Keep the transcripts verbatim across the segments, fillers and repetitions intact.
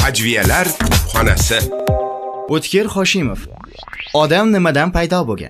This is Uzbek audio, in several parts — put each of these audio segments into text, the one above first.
Hajviyalar xonasi. O'tkir Hoshimov. Odam nimadan paydo bo'lgan?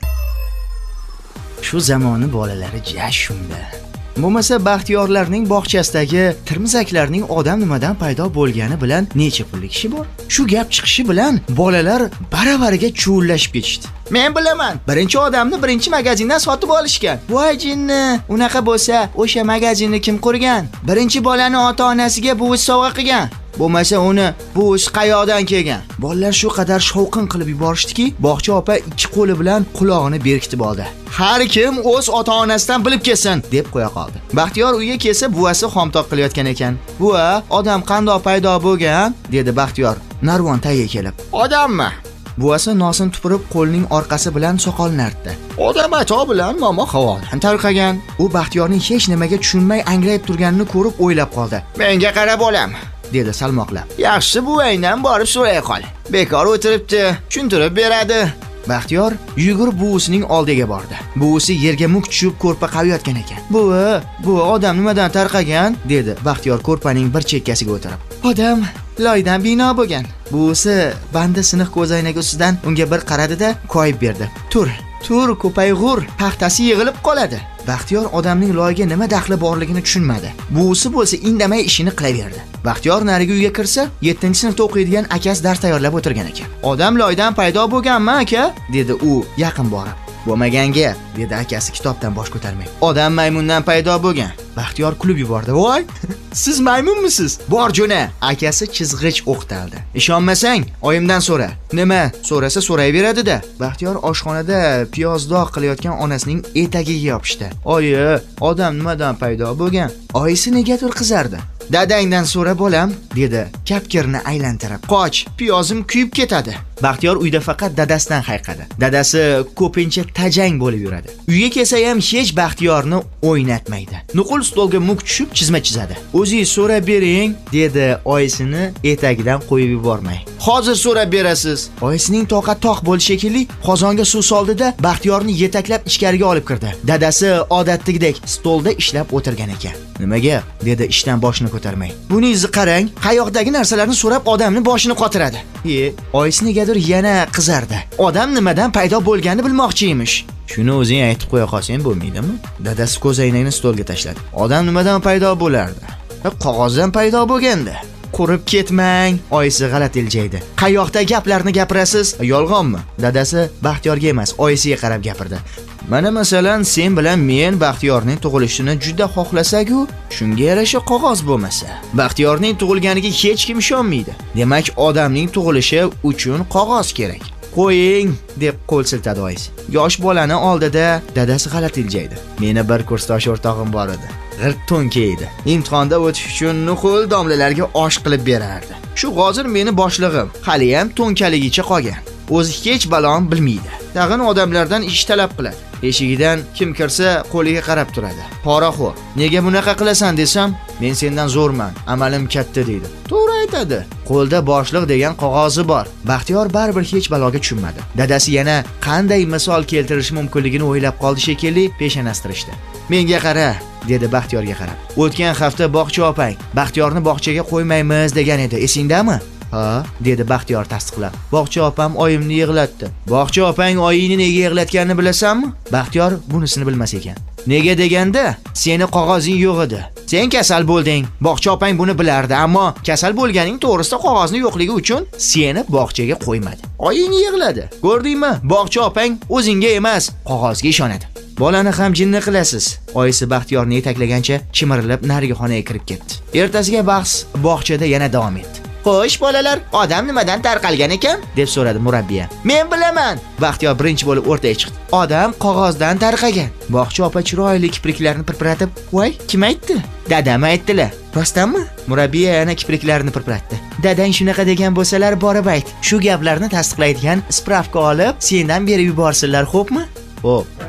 Shu zamoni bolalari jashunda. Bo'lmasa Baxtiyorlarning bog'chasidagi tirmizaklarning odam nimadan paydo bo'lgani bilan necha pullik kishi bor? Shu gap chiqishi bilan bolalar baravariga chuvullashib ketishdi. Men bilaman, birinchi odamni birinchi magazindan sotib olishgan. Voy jinni, unaqa bo'lsa, o'sha magazinni kim qurgan? Birinchi bolani ota-onasiga buvisi sovg'a qilgan. Bo'lmasa uni buvisi qayoqdan kelgan? Bolalar shu qadar shovqin qilib yuborishdiki, bog'cha opa ikki qo'li bilan qulog'ini berkitib oldi. Har kim o'z ota-onasidan bilib kelsin, deb qo'ya qoldi. Baxtiyor uyga kelsa, buvasi xomtoq qilayotgan ekan. "Buva, odam qandoq paydo bo'lgan?" dedi Baxtiyor narvon tagiga kelib. "Odammi?" Buvasi nosin tupurib qo'lining orqasi bilan soqolini artdi. "Odam ato bilan momo havodan tarqagan." U Baxtiyorning hech nimaga tushunmay angrayib turganini ko'rib o'ylab qoldi. "Menga qarab bolam", dedi salmoqlab. "Yaxshi buvangdan borib so'ray qol. Bekor o'tiribdi, tushuntirib beradi." Baxtiyor yugurib buvisining oldiga bordi. Buvisi yerga muk tushib ko'rpa qaviyotgan ekan. "Buvi, bu odam nimadan tarqagan?" dedi Baxtiyor ko'rpaning bir chekkasiga o'tirib. "Odam loydan bino bo'lgan." Buvisi bandi siniq ko'zoynak ustidan unga bir qaradi-da, koyib berdi. "Tur, tur ko'payg'ur, paxtasi yig'ilib qoladi." Baxtiyor odamning loyga nima daxli borligini tushunmadi. Buvisi bo'lsa indamay ishini qilaverdi. Baxtiyor nariga uyga kirsa, yettinchi sinfda o'qiydigan akasi dars tayyorlab o'tirgan ekan. "Odam loydan paydo bo'lganmi, aka?" dedi u yaqin borib. "Bo'lmaganga", dedi akasi kitobdan bosh ko'tarmay. "Odam maymundan paydo bo'lgan." Baxtiyor kulib yubordi. "Voy, siz maymunmisiz? Bor jo'na." Akasi chizg'ich o'qtaldi. "Ishonmasang, oyimdan so'ra." "Nima? So'rasa so'rayveradi-da." Baxtiyor oshxonada piyozdoq qilayotgan onasining etagiga yopishdi. "Oyi, odam nimadan paydo bo'lgan?" Oyisi negadir qizardi. "Dadangdan so'ra bolam", dedi kapkirni aylantirib. "Qoch, piyozim kuyib ketadi." Baxtiyor uyda faqat dadasidan hayqadi. Dadasi ko'pincha tajang bo'lib yuradi. Uyga kelsa ham hech Baxtiyorni o'ynatmaydi. Nuqul stolga muk tushib chizma chizadi. "O'zingiz so'rab bering", dedi oyisini etagidan qo'yib yubormay. "Hozir so'rab berasiz." Oyisining toqat toq bo'lishi shekilli qozonga suv soldi-da, Baxtiyorni yetaklab ichkariga olib kirdi. Dadasi odatdagidek stolda ishlab o'tirgan ekan. "Nimaga?" dedi ishdan boshini ko'tarmay. "Buningizni qarang, qayoqdagi narsalarni so'rab odamni boshini qotiradi." "E, oyisi negadir yana qizardi. Odam nimadan paydo bo'lganini bilmoqchi emish." "Shuni o'zing aytib qo'ya qolsang bo'lmaydimi?" Dadasi ko'zoynakni stolga tashladi. "Odam nimadan paydo bo'lardi? Qog'ozdan paydo bo'lganda." "Qurib ketmang", oyisi g'alati iljaydi. "Qayoqda gaplarni gapirasiz? Yolg'onmi?" Dadasi Baxtiyorga emas, oyisiga qarab gapirdi. "Mana masalan, sen bilan men Baxtiyorning tug'ilishini juda xohlasak-ku, shunga yarasha qog'oz bo'lmasa, Baxtiyorning tug'ilganiga hech kim ishonmaydi. Demak, odamning tug'ilishi uchun qog'oz kerak." "Qo'ying", deb qo'l siltadi oyisi. Yosh bolani oldida dadasi g'alati iljaydi. "Meni bir kursdosh o'rtog'im bor edi. G'irt to'nka edi. Imtihonda o'tish uchun nuqul domlalarga osh qilib berardi. Shu hozir meni boshlig'im, hali ham to'nkaligicha qolgan. O'zi hech balon bilmaydi. Tag'in odamlardan ish talab qiladi. Eshigidan kim kirsa qo'liga qarab turadi. Poraxo'r. Nega bunaqa qilasan desam, men sendan zo'rman, amalim katta deydi. To'g'ri aytadi. Qo'lda boshliq degan qog'ozi bor. Baxtiyor baribir hech baloga tushunmadi. Dadasi yana qanday misol keltirish mumkinligini o'ylab qoldi shekilli, peshonastirishdi. "Menga qara", dedi Baxtiyorga qarab. "O'tgan hafta bog'cha opang Baxtiyorni bog'chaga qo'ymaymiz degan edi, esingdami?" "Ha", dedi Baxtiyor tasdiqlab. "Bog'cha opam oyimni yig'latdi." "Bog'cha opang oyingni nega yig'latganini bilasanmi?" Baxtiyor bunisini bilmas ekan. "Nega deganda, seni qog'ozing yo'q edi. Sen kasal bo'lding. Bog'cha opang buni bilardi, ammo kasal bo'lganing to'g'risida qog'ozni yo'qligi uchun seni bog'chaga qo'ymadi. Oyingni yig'ladi. Ko'rdingmi? Bog'cha opang o'zingga emas, qog'ozga ishonadi." "Bolani ham jinni qilasiz." Oyisi Baxtiyorni yetaklagancha chimirilib nariga xonaga kirib ketdi. Ertasiga bahs bog'chada yana davom etdi. "Xo'sh, bolalar, odam nimadan tarqalgan ekan?" deb so'radi murabbiya. "Men bilaman." Baxtiyor birinchi bo'lib o'rtaga chiqdi. "Odam qog'ozdan tarqagan." Bog'cha opa chiroyli kipriklarini pirpiratib, "Voy, kim aytdi?" "Dadam aytdilar." "Rostdanmi?" Murabbiya yana kipriklarini pirpiratdi. "Dadang shunaqa degan bo'lsalar, borib ayt. Shu gaplarni tasdiqlaydigan spravka olib, sendan berib yuborsinlar, xo'pmi?" "Xo'p."